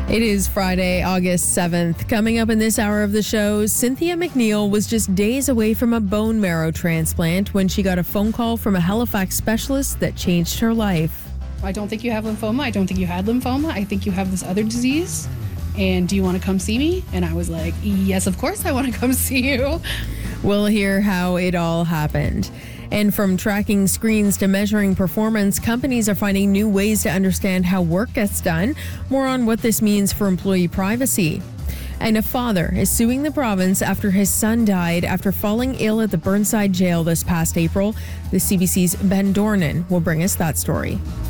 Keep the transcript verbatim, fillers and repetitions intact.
It is Friday, August seventh. Coming up in this hour of the show, Cynthia McNeil was just days away from a bone marrow transplant when she got a phone call from a Halifax specialist that changed her life. I don't think you have lymphoma. I don't think you had lymphoma. I think you have this other disease. And do you want to come see me? And I was like, yes, of course I want to come see you. We'll hear how it all happened. And from tracking screens to measuring performance, companies are finding new ways to understand how work gets done. More on what this means for employee privacy. And a father is suing the province after his son died after falling ill at the Burnside jail this past April. The C B C's Ben Dornan will bring us that story.